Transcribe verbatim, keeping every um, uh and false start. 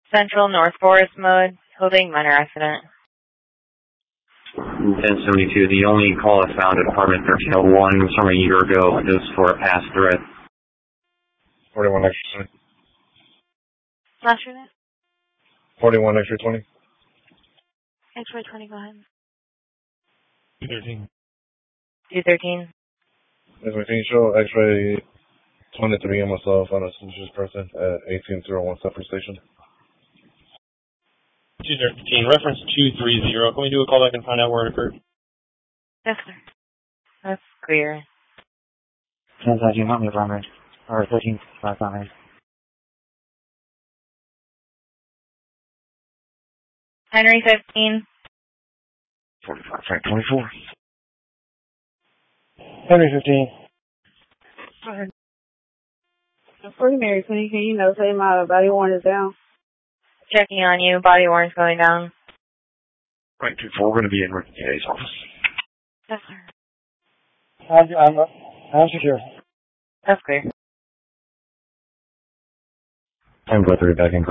Central North Forest Mode, holding minor accident. ten seventy-two, the only call I found at apartment thirteen oh one was from a year ago. It was for a past threat. forty-one extra twenty. Last unit? forty-one extra twenty. X-ray twenty, go ahead. two thirteen. two thirteen. Yes, my team show X-ray twenty-three and myself on a suspicious person at eighteen oh one Suffolk Station. two thirteen, reference two thirty. Can we do a callback and find out where it occurred? Yes, sir. That's clear. ten seventeen, help me primary. Or thirteen five primary. Henry fifteen. forty-five, Frank twenty-four. Henry fifteen. Go ahead. Primary, can you, can you know, say my body worn is down? Checking on you, body worn's going down. Frank two four, we're going to be in Ricky K's office. Yes, sir. I'm, I'm, I'm secure. That's clear. ten three back in.